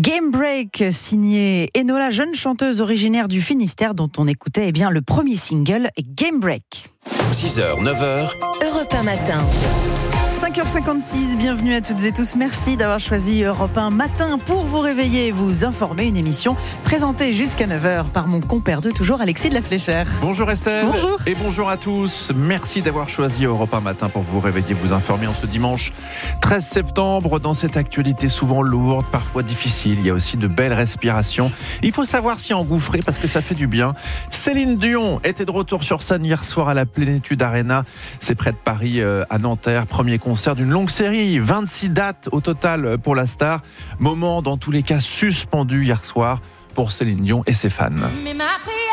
Game Break, signée Enola, jeune chanteuse originaire du Finistère dont on écoutait le premier single Game Break. 6h, 9h, Europe 1 matin. 5h56, bienvenue à toutes et tous. Merci d'avoir choisi Europe 1 matin pour vous réveiller et vous informer. Une émission présentée jusqu'à 9h par mon compère de toujours, Alexis de la Fléchère. Bonjour Estelle. Bonjour. Et bonjour à tous. Merci d'avoir choisi Europe 1 matin pour vous réveiller, vous informer en ce dimanche 13 septembre. Dans cette actualité souvent lourde, parfois difficile, il y a aussi de belles respirations. Il faut savoir s'y engouffrer parce que ça fait du bien. Céline Dion était de retour sur scène hier soir à la Plénitude Arena. C'est près de Paris, à Nanterre. Premier concert d'une longue série, 26 dates au total pour la star. Moment dans tous les cas suspendu hier soir pour Céline Dion et ses fans. Mais ma prière